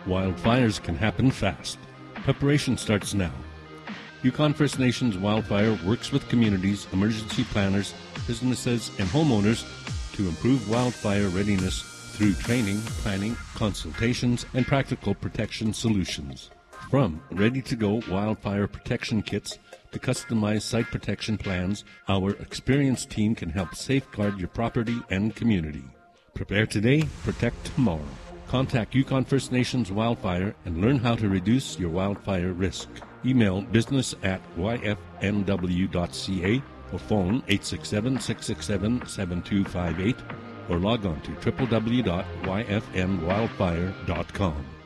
Wildfires can happen fast. Preparation starts now. Yukon First Nations Wildfire works with communities, emergency planners, businesses, and homeowners to improve wildfire readiness through training, planning, consultations, and practical protection solutions. From ready-to-go wildfire protection kits to customized site protection plans, our experienced team can help safeguard your property and community. Prepare today, protect tomorrow. Contact Yukon First Nations Wildfire and learn how to reduce your wildfire risk. Email business@yfnw.ca or phone 867-667-7258 or log on to www.yfnwildfire.com.